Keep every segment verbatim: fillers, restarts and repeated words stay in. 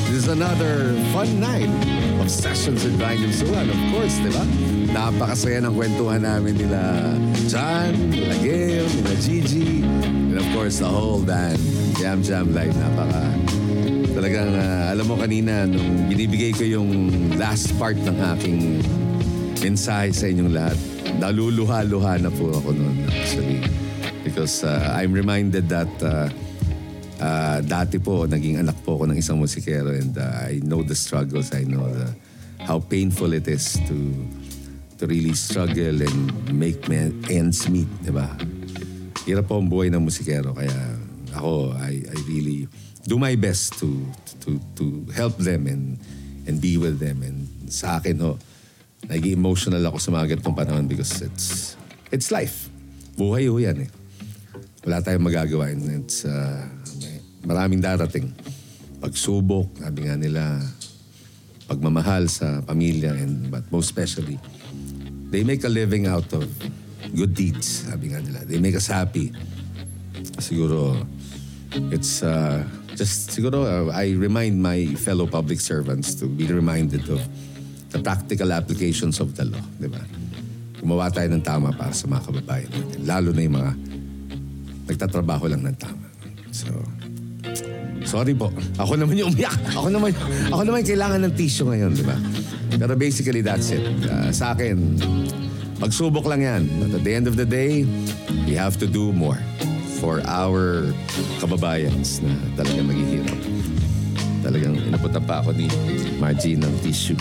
This is another fun night of sessions with Brian Yamsuan. Of course, di ba? Napakasaya ng kwentuhan namin nila John, nila Gail, nila Gigi, and of course, the whole band. Jam Jam Live. Napaka... Talagang, uh, alam mo kanina, nung binibigay ko yung last part ng aking mensahe sa inyong lahat, naluluha-luha na po ako noon, actually. Because uh, I'm reminded that uh, uh, dati po, naging anak po ako ng isang musikero, and uh, I know the struggles, I know the, how painful it is to to really struggle and make ends meet, di ba? Hirap po ang buhay ng musikero, kaya ako, I, I really do my best to to to help them and and be with them. And sa akin, ho, naging emotional ako sa mga ganitong panahon because it's it's life. Buhay ho yan eh. Wala tayong magagawa. And it's uh, maraming darating. Pagsubok, sabi nga nila, pagmamahal sa pamilya, and but most especially, they make a living out of good deeds, sabi nga nila. They make us happy. Siguro, it's uh, just, siguro, uh, I remind my fellow public servants to be reminded of the practical applications of the law, di ba? Gumawa tayo ng tama para sa mga kababayan natin. Lalo na yung mga nagtatrabaho lang ng tama. So, sorry po. Ako naman yung umiyak. Ako naman, ako naman kailangan ng tissue ngayon, di ba? Pero basically, that's it. Uh, sa akin, magsubok lang yan. But at the end of the day, we have to do more for our kababayans na talagang maghihirap. Talagang inaputan pa ako ni Margie ng tissue.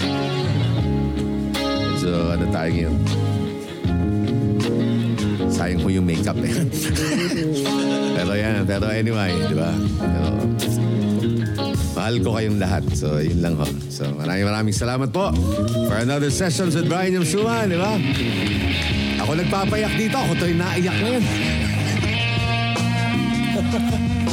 So, ano tayo ngayon? Sayang ko yung makeup eh. Pero yan, pero anyway, di ba? Pero, mahal ko kayong lahat. So, yun lang ho. So, maraming maraming salamat po for another sessions with Brian Yamsuan, di ba? Ako nagpapayak dito. Ako to'y naiyak ngayon.